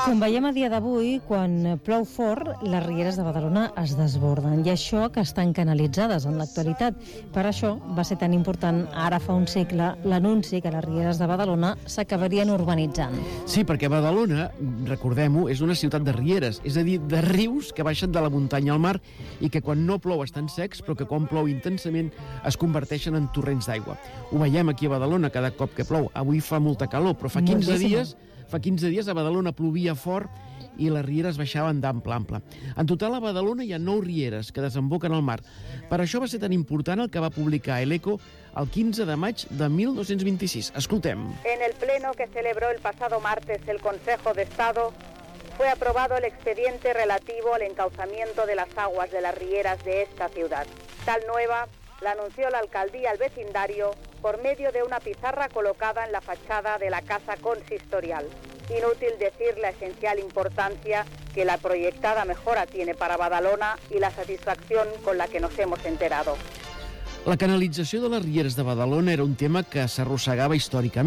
Com veiem a dia d'avui, quan plou fort, les rieres de Badalona es desborden, i això que estan canalitzades en l'actualitat. Per això va ser tan important, ara fa un segle, l'anunci que les rieres de Badalona s'acabarien urbanitzant. Sí, perquè Badalona, recordem-ho, és una ciutat de rieres, és a dir, de rius que baixen de la muntanya al mar i que quan no plou estan secs, però que quan plou intensament es converteixen en torrents d'aigua. Ho veiem aquí a Badalona cada cop que plou. Avui fa molta calor, però fa 15 dies a Badalona plovia fort i les rieres baixaven d'ample a ample. En total a Badalona hi ha 9 rieres que desemboquen al mar. Per això va ser tan important el que va publicar el ECO el 15 de maig de 1926. Escoltem. En el pleno que celebró el pasado martes el Consejo de Estado fue aprobado el expediente relativo al encauzamiento de las aguas de las rieras de esta ciudad. Tal nueva la anunció la alcaldía al vecindario por medio de una pizarra colocada en la fachada de la casa consistorial. Inútil decir la esencial importancia que la proyectada mejora tiene para Badalona y la satisfacción con la que nos hemos enterado. La canalització de les rieres de Badalona era un tema que s'arrossegava històricament.